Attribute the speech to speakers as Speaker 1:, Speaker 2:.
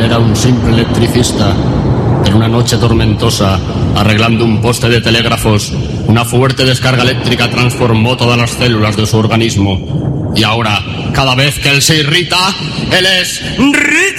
Speaker 1: era un simple electricista. En una noche tormentosa, arreglando un poste de telégrafos, una fuerte descarga eléctrica transformó todas las células de su organismo. Y ahora, cada vez que él se irrita, él es Rita.